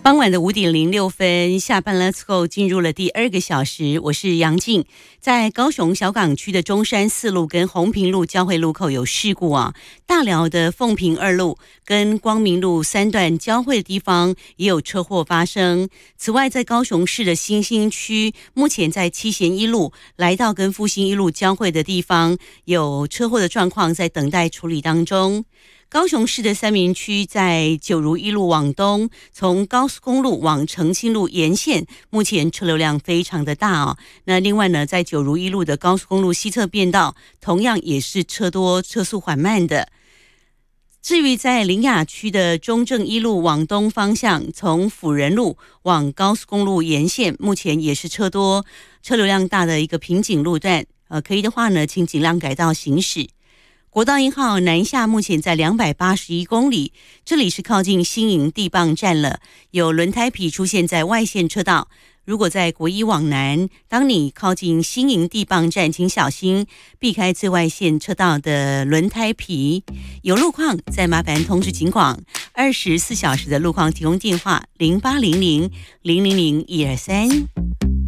傍晚的5:06，下班了之后进入了第2个小时，我是杨静。在高雄小港区的中山4路跟红屏路交汇路口有事故啊，大寮的凤屏2路跟光明路3段交汇的地方也有车祸发生。此外，在高雄市的新兴区，目前在七贤1路来到跟复兴1路交汇的地方有车祸的状况在等待处理当中。高雄市的三民区在九如1路往东，从高速公路往澄清路沿线，目前车流量非常的大哦。那另外呢，在九如1路的高速公路西侧变道，同样也是车多车速缓慢的。至于在苓雅区的中正1路往东方向，从辅仁路往高速公路沿线，目前也是车多车流量大的一个瓶颈路段。可以的话呢，请尽量改道行驶。国道1号南下目前在281公里，这里是靠近新营地磅站了，有轮胎皮出现在外线车道。如果在国一往南，当你靠近新营地磅站，请小心避开最外线车道的轮胎皮。有路况再麻烦通知警广，24小时的路况提供电话0800000123。